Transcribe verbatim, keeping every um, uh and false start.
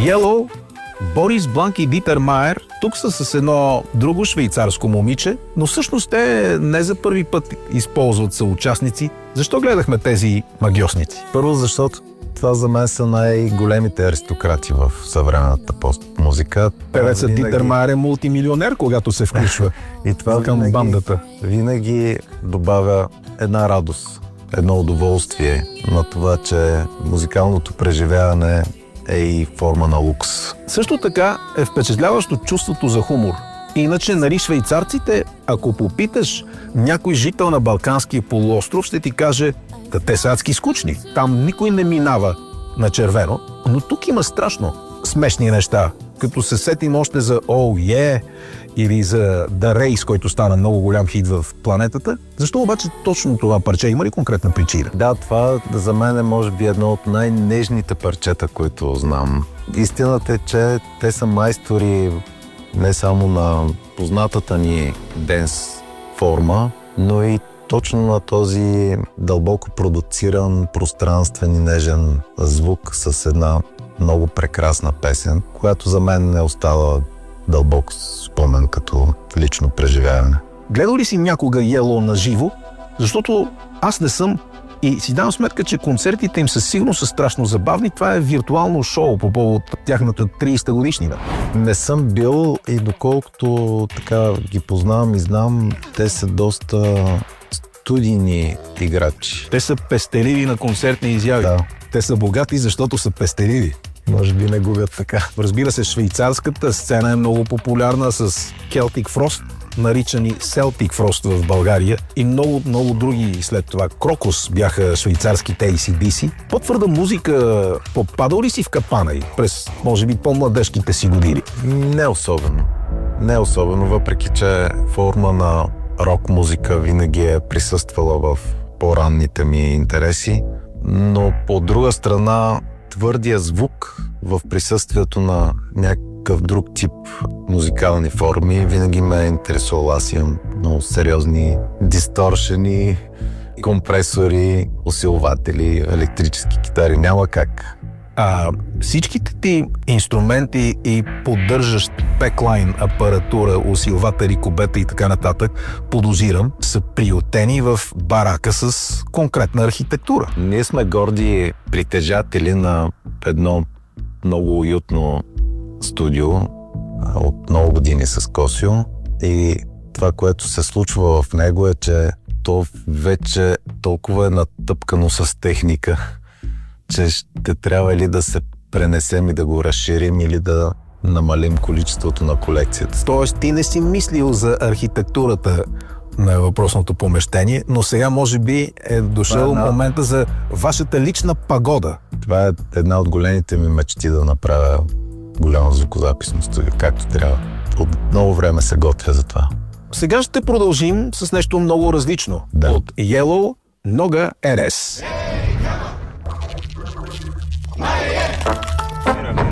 Yellow, Борис Бланк и Дитер Майер тук са с едно друго швейцарско момиче, но всъщност те не за първи път използват съучастници. Защо гледахме тези магьосници? Първо, защото това за мен са най-големите аристократи в съвременната пост-музика. Певецът винаги... Дитер Майер е мултимилионер, когато се включва и това към винаги, бандата. Винаги добавя една радост, едно удоволствие на това, че музикалното преживяване е и форма на лукс. Също така е впечатляващо чувството за хумор. Иначе, нали, швейцарците, ако попиташ някой жител на Балканския полуостров, ще ти каже, да те са адски скучни. Там никой не минава на червено, но тук има страшно смешни неща. Като се сетим още за Oh Yeah или за The Race, който стана много голям хит в планетата. Защо обаче точно това парче? Има ли конкретна причина? Да, това за мен е може би едно от най-нежните парчета, които знам. Истината е, че те са майстори не само на познатата ни денс форма, но и точно на този дълбоко продуциран, пространствен и нежен звук с една много прекрасна песен, която за мен не остава дълбок спомен като лично преживяване. Гледал ли си някога Yellow на живо? Защото аз не съм и си давам сметка, че концертите им със сигурност са страшно забавни. Това е виртуално шоу по повод тяхната тридесета годишнина. Не съм бил и доколкото така ги познавам и знам, те са доста студийни играчи. Те са пестеливи на концертни изяви. Да. Те са богати, защото са пестеливи. Може би не губят така. Разбира се, швейцарската сцена е много популярна с Celtic Frost, наричани Celtic Frost в България и много, много други след това. Крокус бяха швейцарските Ей Си Ди Си. По-твърда музика попадал ли си в капана и през, може би, по-младежките си години? Не особено. Не особено, въпреки че форма на рок музика винаги е присъствала в по-ранните ми интереси, но по друга страна твърдия звук в присъствието на някакъв друг тип музикални форми винаги ме е интересувал. Аз имам много сериозни дисторшени, компресори, усилватели, електрически китари. Няма как. А всичките ти инструменти и поддържащ беклайн апаратура, усилватели, кубета и така нататък, подозирам, са приютени в барака с конкретна архитектура. Ние сме горди притежатели на едно много уютно студио от много години с Косио и това, което се случва в него е, че то вече толкова е натъпкано с техника, че ще трябва или да се пренесем и да го разширим, или да намалим количеството на колекцията. Тоест ти не си мислил за архитектурата на въпросното помещение, но сега може би е дошъл една... момента за вашата лична пагода. Това е една от големите ми мечти да направя голямо звукозаписно студио, както трябва. От много време се готвя за това. Сега ще продължим с нещо много различно. Да. От Yellow, Нога Ерес.